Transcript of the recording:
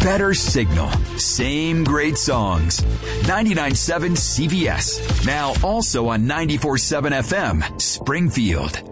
better signal, same great songs. 99.7 CBS. Now also on 94.7 FM, Springfield.